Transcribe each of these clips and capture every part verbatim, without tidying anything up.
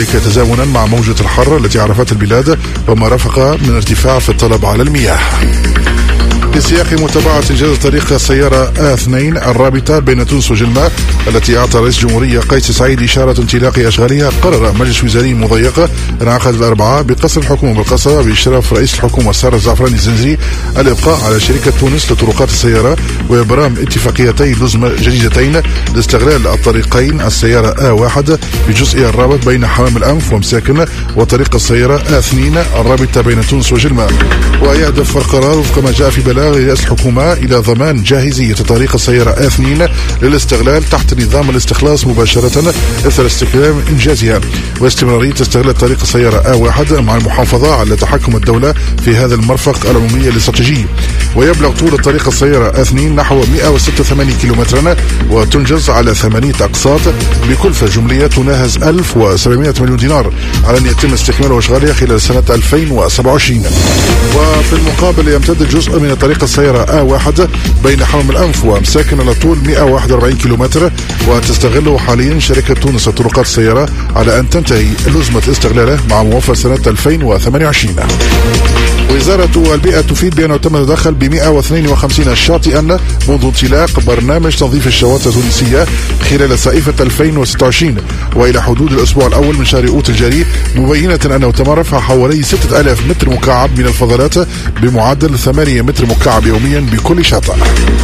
تزامنا مع موجة الحر التي عرفت البلاد وما رافق من ارتفاع في الطلب على المياه. في سياق متابعة إنجاز طريق السيارة آ اثنين الرابطة بين تونس وجلمة التي أعطى رئيس الجمهورية قيس سعيد إشارة انطلاق أشغالها، قرر مجلس وزاري مضيق انعقد الأربعاء بقصر الحكومة بالقصبة بإشراف رئيس الحكومة سارة الزعفراني الزنزري الإبقاء على شركة تونس لطرقات السيارة وإبرام اتفاقيتي لزمة جديدتين لاستغلال الطريقين السيارة آ واحد بجزئها الرابط بين حمام الأنف ومساكن وطريق السيارة آ اثنين الرابطة بين تونس وجلمة. ويهدف القرار وفق ما جاء في بلاغ رئاسة الحكومة إلى ضمان جاهزية طريق السيارة آ اثنين للاستغلال تحت نظام الاستخلاص مباشرة إثر استكمال إنجازها، واستمرارية استغلال طريق السيارة آ واحد مع المحافظة على تحكم الدولة في هذا المرفق العمومي الاستراتيجي. ويبلغ طول طريق السيارة آ اثنين نحو مئة وستة وثمانين كيلومترا وتنجز على ثمانية أقساط بكلفة جملية تناهز ألف وسبعمئة مليون دينار على أن يتم استكمال أشغالها خلال سنة ألفين وسبعة وعشرين. وفي المقابل يمتد جزء من طريق السيارة آ واحد بين حمام الأنف ومساكن على طول مئة وواحد وأربعين كيلومتر، وتستغله حاليا شركة تونس لطرقات السيارة على أن تنتهي لزمة استغلاله مع موافقة سنة ألفين وثمانية وعشرين. وزارة البيئة تفيد بأنه تم التدخل ب مئة واثنين وخمسين شاطئا منذ انطلاق برنامج تنظيف الشواطئ التونسية خلال صيفة ألفين وستة وعشرين وإلى حدود الأسبوع الأول من شهر أوت الجاري، مبينة أنه تم رفع حوالي ستة آلاف متر مكعب من الفضلات بمعدل ثمانية متر مكعب يوميا بكل شاطئ.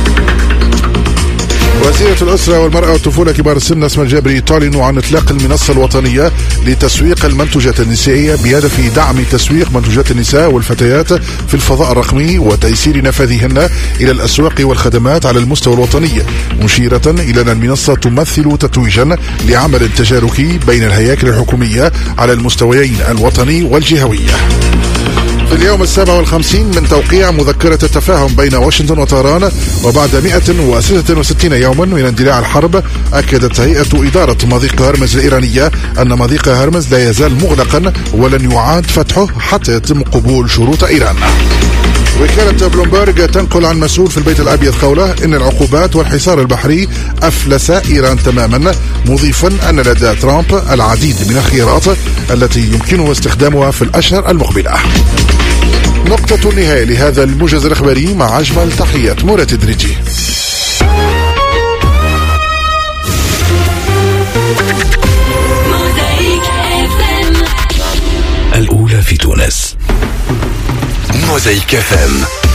وزيرة الأسرة والمرأة والطفولة كبار السن نسمة الجابري تعلن عن إطلاق المنصة الوطنية لتسويق المنتوجات النسائية بهدف دعم تسويق منتوجات النساء والفتيات في الفضاء الرقمي وتيسير نفاذهن إلى الأسواق والخدمات على المستوى الوطني، مشيرة إلى أن المنصة تمثل تتويجا لعمل تشاركي بين الهياكل الحكومية على المستويين الوطني والجهوي. في اليوم السابع والخمسين من توقيع مذكرة التفاهم بين واشنطن وطهران وبعد مئة وستة وستين يوما من اندلاع الحرب، أكدت هيئة إدارة مضيق هرمز الإيرانية أن مضيق هرمز لا يزال مغلقا ولن يعاد فتحه حتى يتم قبول شروط إيران. وكالة بلومبرغ تنقل عن مسؤول في البيت الأبيض قوله إن العقوبات والحصار البحري أفلس إيران تماما، مضيفا أن لدى ترامب العديد من الخيارات التي يمكنه استخدامها في الأشهر المقبلة. نقطة النهاية لهذا الموجز الإخباري مع أجمل تحيات مراد الدريجي. الأولى في تونس. موزايك اف ام.